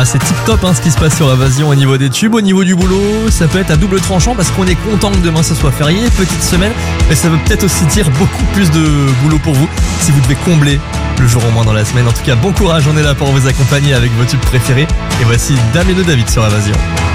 c'est tip top ce qui se passe sur Évasion au niveau des tubes. Au niveau du boulot, ça peut être à double tranchant parce qu'on est content que demain ce soit férié, petite semaine, mais ça veut peut-être aussi dire beaucoup plus de boulot pour vous si vous devez combler le jour au moins dans la semaine. En tout cas, bon courage, on est là pour vous accompagner avec vos tubes préférés. Et voici Damien de David sur Évasion.